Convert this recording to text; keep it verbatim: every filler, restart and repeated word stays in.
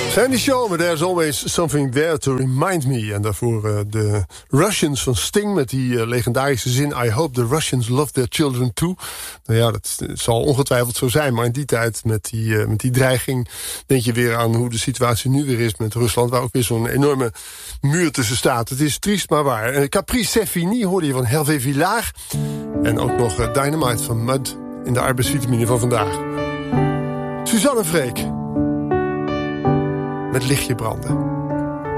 Sandy Shaw, but there's always something there to remind me. En daarvoor uh, de Russians van Sting met die uh, legendarische zin... I hope the Russians love their children too. Nou ja, dat, dat zal ongetwijfeld zo zijn. Maar in die tijd met die, uh, met die dreiging... denk je weer aan hoe de situatie nu weer is met Rusland... waar ook weer zo'n enorme muur tussen staat. Het is triest, maar waar. Uh, Caprice c'est fini hoorde je van Hervé Villard. En ook nog uh, Dynamite van Mud in de arbeidsvitamine van vandaag. Suzanne Freek. Met lichtje branden.